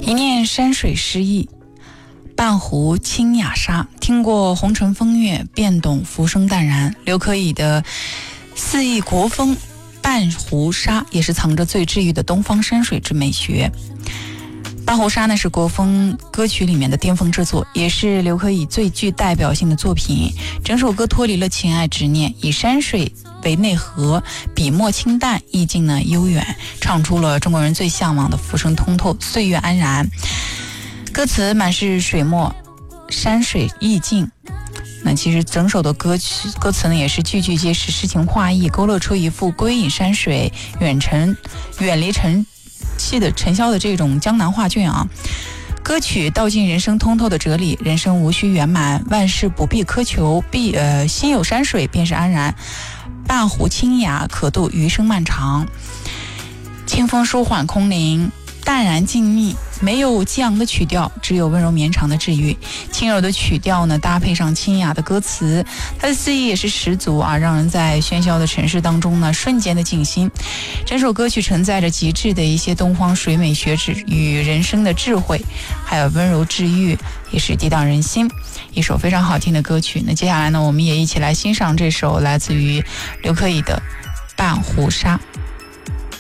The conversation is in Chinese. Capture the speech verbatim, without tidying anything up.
一念山水诗意，半壶清雅沙。听过红尘风月，便懂浮生淡然。刘可以的四意国风半壶沙，也是藏着最治愈的东方山水之美学。半壶沙呢是国风歌曲里面的巅峰之作，也是刘可以最具代表性的作品。整首歌脱离了情爱执念，以山水为内核，笔墨清淡，意境呢悠远，唱出了中国人最向往的浮生通透、岁月安然。歌词满是水墨山水意境，那其实整首的歌曲歌词呢也是句句皆是诗情画意，勾勒出一幅归隐山水、远尘远离尘气的尘嚣的这种江南画卷啊。歌曲道尽人生通透的哲理，人生无需圆满，万事不必苛求，必呃心有山水便是安然，半壶清雅可度余生漫长。清风舒缓空灵，淡然静谧，没有激昂的曲调，只有温柔绵长的治愈。轻柔的曲调呢，搭配上清雅的歌词，它的肆意也是十足啊，让人在喧嚣的城市当中呢，瞬间的静心。整首歌曲承载着极致的一些东方水美学智与人生的智慧，还有温柔治愈，也是涤荡人心。一首非常好听的歌曲。那接下来呢，我们也一起来欣赏这首来自于刘可以的《半壶沙》。